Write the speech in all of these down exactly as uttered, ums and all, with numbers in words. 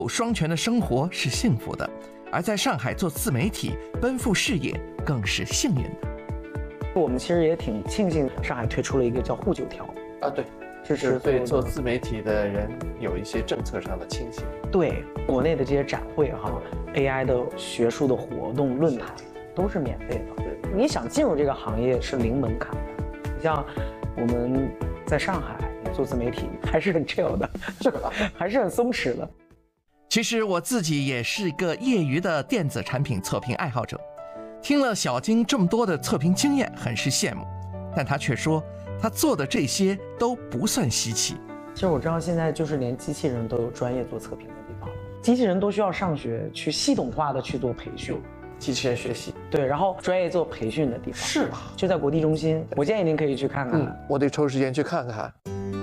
有双全的生活是幸福的，而在上海做自媒体奔赴事业更是幸运的。 我们其实也挺庆幸上海推出了一个叫沪九条啊，对，就是对做自媒体的人有一些政策上的倾斜。 对，国内的这些展会哈 ，A I 的学术的活动论坛都是免费的。你想进入这个行业是零门槛的。你像我们在上海做自媒体还是很 chill 的，是吧？还是很松弛的。 其实我自己也是一个业余的电子产品测评爱好者，听了小金这么多的测评经验，很是羡慕。但他却说，他做的这些都不算稀奇。 其实我知道现在就是连机器人都有专业做测评的地方了，机器人都需要上学去系统化的去做培训， 机器人学习， 对，然后专业做培训的地方是吧？ 就在国际中心，我建议您可以去看看。 嗯，我得抽时间去看看。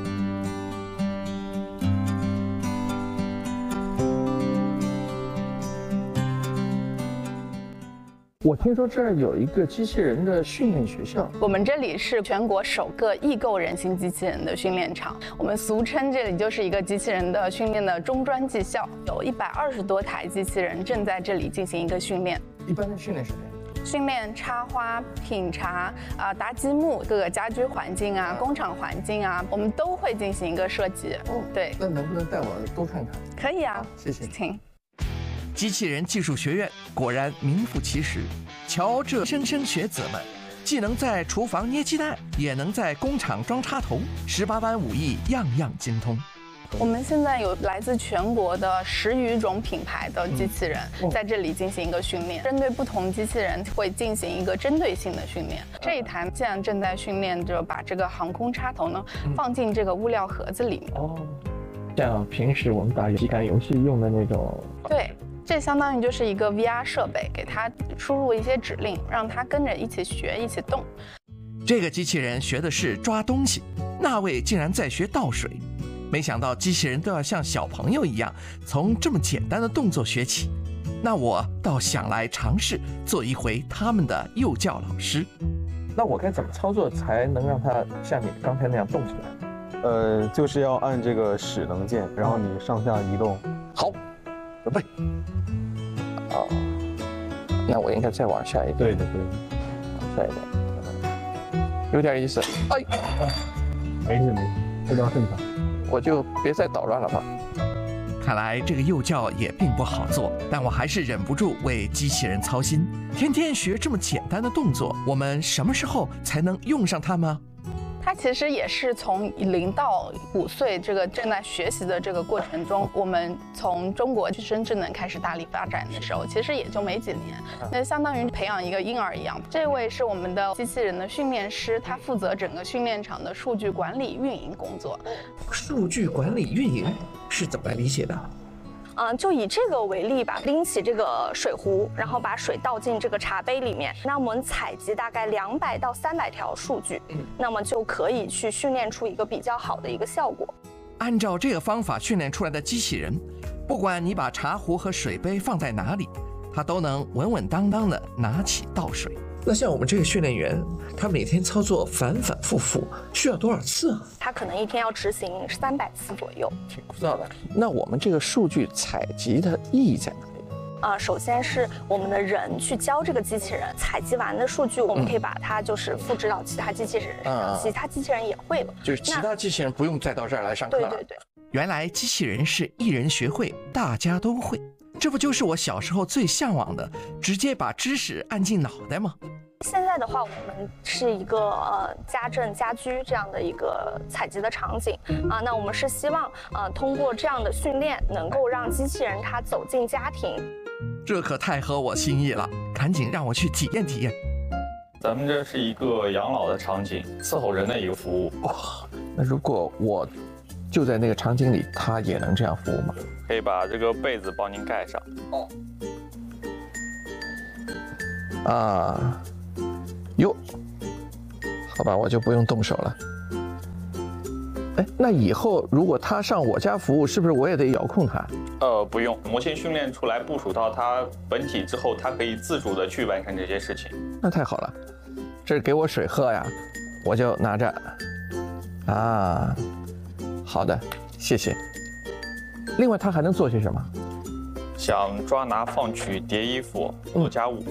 我听说这儿有一个机器人的训练学校， 我们这里是全国首个易购人形机器人的训练场，我们俗称这里就是一个机器人的训练的中专技校，有一百二十多台机器人正在这里进行一个训练。 一般的训练什么呀？ 训练插花、品茶啊、搭积木，各个家居环境啊、工厂环境啊，我们都会进行一个设计。 哦，对，那能不能带我多看看？ 可以啊， 谢谢， 请。 机器人技术学院果然名副其实，瞧这莘莘学子们，既能在厨房捏鸡蛋，也能在工厂装插头，十八般武艺样样精通。 我们现在有来自全国的十余种品牌的机器人在这里进行一个训练，针对不同机器人会进行一个针对性的训练。这一台现在正在训练着把这个航空插头呢放进这个物料盒子里面。 哦，像平时我们打体感游戏用的那种。 对。这相当于就是一个 V R 设备，给它输入一些指令，让它跟着一起学、一起动。 这个机器人学的是抓东西，那位竟然在学倒水。没想到机器人都要像小朋友一样，从这么简单的动作学起。那我倒想来尝试做一回他们的幼教老师。 那我该怎么操作才能让它像你刚才那样动起来？ 呃，就是要按这个使能键，然后你上下移动。 好。准备。啊，那我应该再往下一点。 对的，对的， 往下一点，有点意思。哎， 没事没事，这都正常。 我就别再捣乱了吧。 看来这个幼教也并不好做，但我还是忍不住为机器人操心。天天学这么简单的动作，我们什么时候才能用上它吗？ 它其实也是从零到五岁这个正在学习的这个过程中，我们从中国去深智能开始大力发展的时候，其实也就没几年，那相当于培养一个婴儿一样。这位是我们的机器人的训练师，他负责整个训练场的数据管理运营工作。 数据管理运营是怎么来理解的？ 嗯，就以这个为例吧，拎起这个水壶，然后把水倒进这个茶杯里面，那我们采集大概两百到三百条数据，那么就可以去训练出一个比较好的一个效果。 按照这个方法训练出来的机器人，不管你把茶壶和水杯放在哪里，它都能稳稳当当的拿起倒水。 那像我们这个训练员，他每天操作反反复复，需要多少次啊？ 他可能一天要执行三百次左右， 挺枯燥的。那我们这个数据采集的意义在哪里？ 呃，首先是我们的人去教这个机器人，采集完的数据，我们可以把它就是复制到其他机器人身上，嗯、其他机器人也会了。 就是其他机器人不用再到这儿来上课了。 对对对。 原来机器人是一人学会，大家都会。这不就是我小时候最向往的，直接把知识按进脑袋吗？ 现在的话，我们是一个呃家政家居这样的一个采集的场景啊，那我们是希望呃通过这样的训练，能够让机器人它走进家庭。 这可太合我心意了，赶紧让我去体验体验。 咱们这是一个养老的场景，伺候人的一个服务。 哇，那如果我就在那个场景里，它也能这样服务吗？ 可以把这个被子帮您盖上。 哦。啊。哟，好吧，我就不用动手了。哎，那以后如果他上我家服务，是不是我也得遥控他？ 呃，不用，模型训练出来部署到它本体之后，它可以自主的去完成这些事情。 那太好了，这是给我水喝呀，我就拿着。啊，好的，谢谢。另外，它还能做些什么？ 像抓拿、放取、叠衣服、做家务。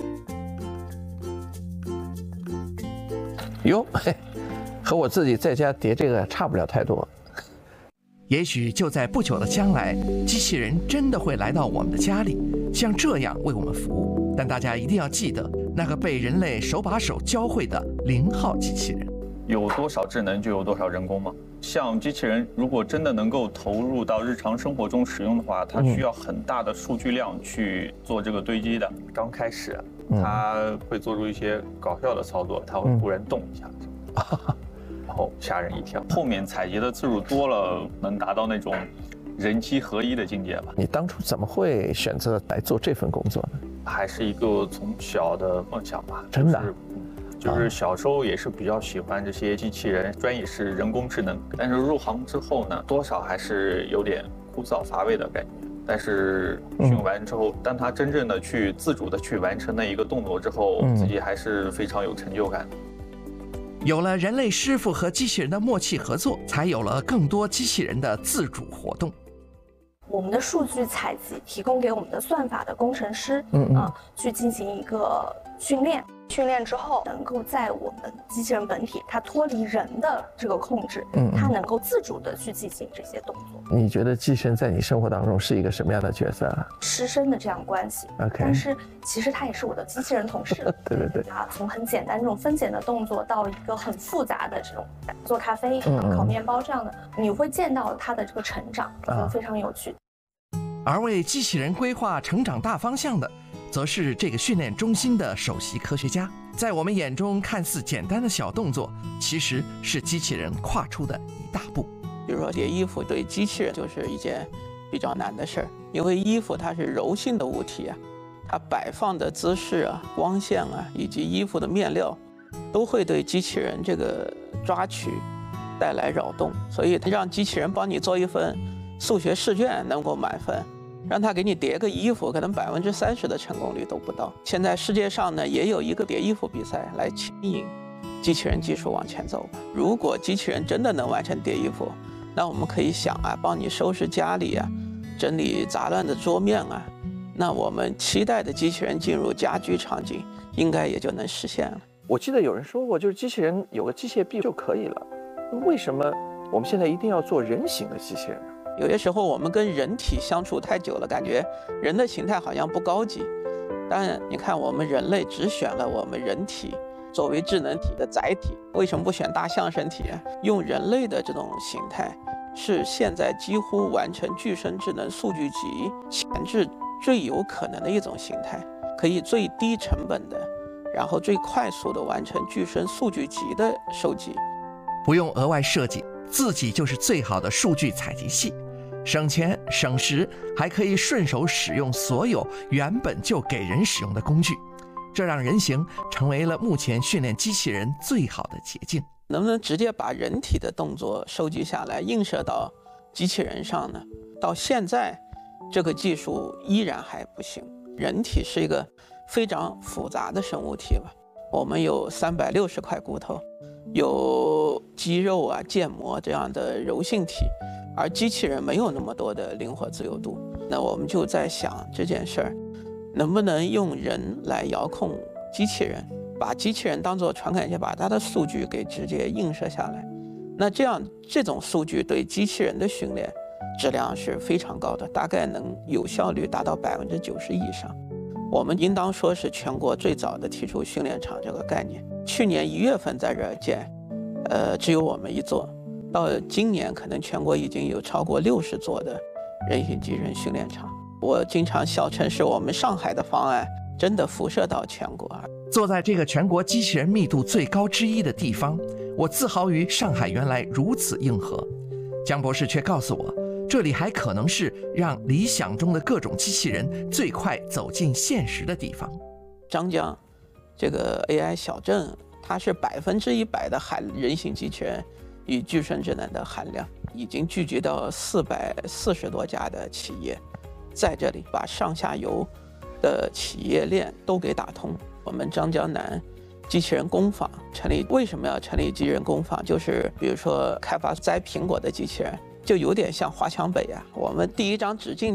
哟，嘿，和我自己在家叠这个差不了太多。 也许就在不久的将来，机器人真的会来到我们的家里，像这样为我们服务。但大家一定要记得，那个被人类手把手教会的零号机器人。 有多少智能就有多少人工嘛。像机器人如果真的能够投入到日常生活中使用的话，它需要很大的数据量去做这个堆积的。刚开始，它会做出一些搞笑的操作，它会突然动一下，然后吓人一跳。后面采集的次数多了，能达到那种人机合一的境界吧。 你当初怎么会选择来做这份工作呢？ 还是一个从小的梦想吧。 真的。 就是就是小时候也是比较喜欢这些机器人，专业是人工智能。但是入行之后呢，多少还是有点枯燥乏味的感觉。但是训完之后，当他真正的去自主的去完成那一个动作之后，自己还是非常有成就感的。 有了人类师傅和机器人的默契合作，才有了更多机器人的自主活动。 我们的数据采集提供给我们的算法的工程师，嗯啊，去进行一个训练。训练之后，能够在我们机器人本体它脱离人的这个控制，嗯，它能够自主的去进行这些动作。 你觉得机器人在你生活当中是一个什么样的角色啊？ 师生的这样关系。OK， 但是其实它也是我的机器人同事。 对对对。 啊，从很简单这种分拣的动作到一个很复杂的这种做咖啡、嗯、烤面包这样的，你会见到它的这个成长，啊，非常有趣。 而为机器人规划成长大方向的，则是这个训练中心的首席科学家。在我们眼中看似简单的小动作，其实是机器人跨出的一大步。 比如说叠衣服，对机器人就是一件比较难的事儿，因为衣服它是柔性的物体啊，它摆放的姿势啊、光线啊，以及衣服的面料，都会对机器人这个抓取带来扰动。所以让机器人帮你做一份数学试卷能够满分，让他给你叠个衣服，可能百分之三十的成功率都不到。现在世界上呢，也有一个叠衣服比赛来牵引机器人技术往前走。如果机器人真的能完成叠衣服，那我们可以想啊，帮你收拾家里啊，整理杂乱的桌面啊，那我们期待的机器人进入家居场景，应该也就能实现了。 我记得有人说过，就是机器人有个机械臂就可以了，为什么我们现在一定要做人形的机器人呢？ 有些时候我们跟人体相处太久了，感觉人的形态好像不高级。但你看，我们人类只选了我们人体作为智能体的载体，为什么不选大象身体啊？用人类的这种形态，是现在几乎完成具身智能数据集前置最有可能的一种形态，可以最低成本的，然后最快速的完成具身数据集的收集， 不用额外设计，自己就是最好的数据采集器。省钱省时，还可以顺手使用所有原本就给人使用的工具，这让人形成为了目前训练机器人最好的捷径。 能不能直接把人体的动作收集下来映射到机器人上呢？到现在这个技术依然还不行。人体是一个非常复杂的生物体吧，我们有三百六十块骨头，有肌肉啊、腱膜这样的柔性体，而机器人没有那么多的灵活自由度。那我们就在想这件事儿，能不能用人来遥控机器人，把机器人当作传感器，把它的数据给直接映射下来。那这样这种数据对机器人的训练质量是非常高的，大概能有效率达到百分之九十以上。我们应当说是全国最早的提出训练场这个概念。去年一月份在这儿建，呃，只有我们一座。到今年可能全国已经有超过六十座的人形机器人训练场。我经常笑称是我们上海的方案真的辐射到全国。 坐在这个全国机器人密度最高之一的地方，我自豪于上海原来如此硬核。江博士却告诉我，这里还可能是让理想中的各种机器人最快走进现实的地方。 张江这个 A I 小镇，它是百分之一百的含人形机器人与具身智能的含量，已经聚集到四百四十多家的企业，在这里把上下游的企业链都给打通。我们张江南机器人工坊成立，为什么要成立机器人工坊？就是比如说开发摘苹果的机器人，就有点像华强北啊。我们第一张纸进